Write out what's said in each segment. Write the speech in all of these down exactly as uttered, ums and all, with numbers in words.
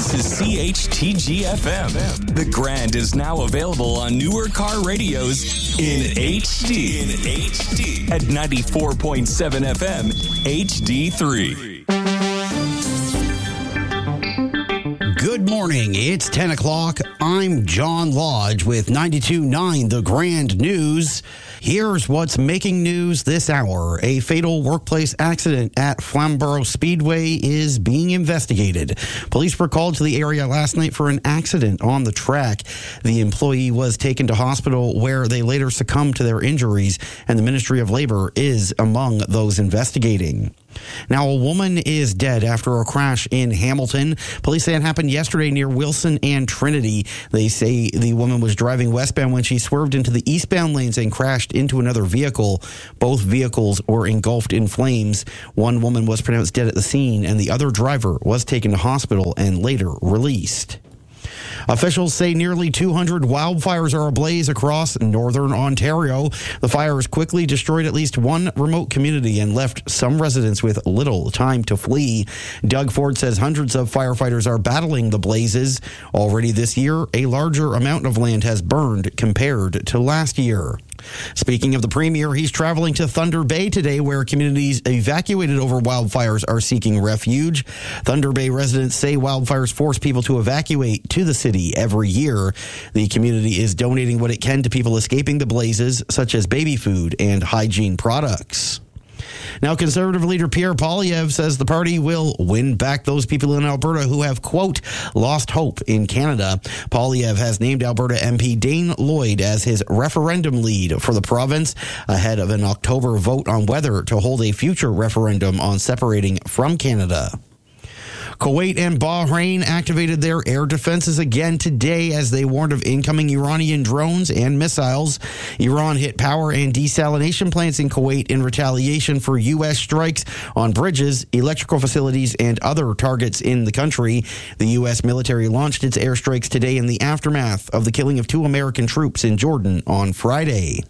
This is C H T G F M. The Grand is now available on newer car radios in H D. In H D. At ninety-four point seven F M, H D three. Good morning. It's ten o'clock. I'm John Lodge with ninety-two point nine The Grand News. Here's what's making news this hour. A fatal workplace accident at Flamborough Speedway is being investigated. Police were called to the area last night for an accident on the track. The employee was taken to hospital where they later succumbed to their injuries, and the Ministry of Labor is among those investigating. Now, a woman is dead after a crash in Hamilton. Police say it happened yesterday near Wilson and Trinity. They say the woman was driving westbound when she swerved into the eastbound lanes and crashed into another vehicle. Both vehicles were engulfed in flames. One woman was pronounced dead at the scene, and the other driver was taken to hospital and later released. Officials say nearly two hundred wildfires are ablaze across northern Ontario. The fires quickly destroyed at least one remote community and left some residents with little time to flee. Doug Ford says hundreds of firefighters are battling the blazes. Already this year, a larger amount of land has burned compared to last year. Speaking of the Premier, he's traveling to Thunder Bay today, where communities evacuated over wildfires are seeking refuge. Thunder Bay residents say wildfires force people to evacuate to the city every year. The community is donating what it can to people escaping the blazes, such as baby food and hygiene products. Now, Conservative leader Pierre Poilievre says the party will win back those people in Alberta who have, quote, lost hope in Canada. Poilievre has named Alberta M P Dane Lloyd as his referendum lead for the province ahead of an October vote on whether to hold a future referendum on separating from Canada. Kuwait and Bahrain activated their air defenses again today as they warned of incoming Iranian drones and missiles. Iran hit power and desalination plants in Kuwait in retaliation for U S strikes on bridges, electrical facilities, and other targets in the country. The U S military launched its airstrikes today in the aftermath of the killing of two American troops in Jordan on Friday.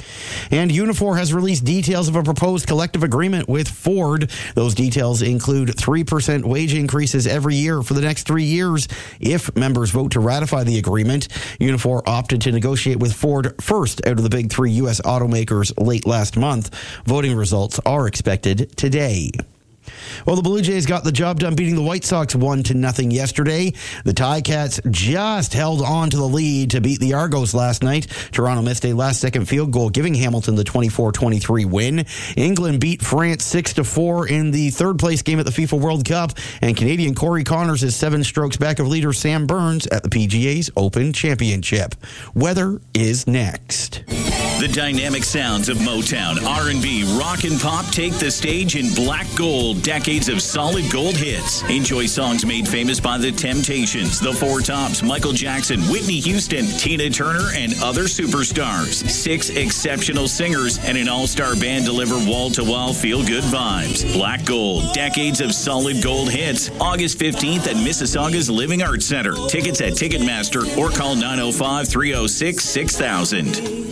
And Unifor has released details of a proposed collective agreement with Ford. Those details include three percent wage increases every year for the next three years if members vote to ratify the agreement. Unifor opted to negotiate with Ford first out of the big three U S automakers late last month. Voting results are expected today. Well, the Blue Jays got the job done beating the White Sox one to nothing yesterday. The Ticats just held on to the lead to beat the Argos last night. Toronto missed a last-second field goal, giving Hamilton the twenty-four twenty-three win. England beat France six to four in the third-place game at the FIFA World Cup, and Canadian Corey Connors is seven strokes back of leader Sam Burns at the P G A's Open Championship. Weather is next. The dynamic sounds of Motown, R and B, rock and pop take the stage in Black Gold, decades of solid gold hits. Enjoy songs made famous by The Temptations, The Four Tops, Michael Jackson, Whitney Houston, Tina Turner, and other superstars. Six exceptional singers and an all-star band deliver wall-to-wall feel-good vibes. Black Gold, decades of solid gold hits. August fifteenth at Mississauga's Living Arts Center. Tickets at Ticketmaster or call nine oh five, three oh six, six thousand.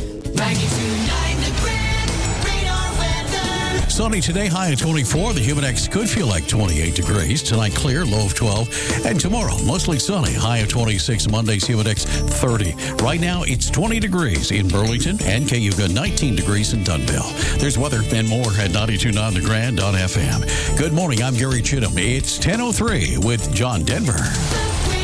Sunny today, high of twenty-four. The Humidex could feel like twenty-eight degrees. Tonight, clear, low of twelve. And tomorrow, mostly sunny, high of twenty-six. Monday's Humidex, thirty. Right now, it's twenty degrees in Burlington, and K U got nineteen degrees in Dunnville. There's weather and more at ninety-two point nine The Grand on F M. Good morning, I'm Gary Chittum. It's ten oh three with John Denver.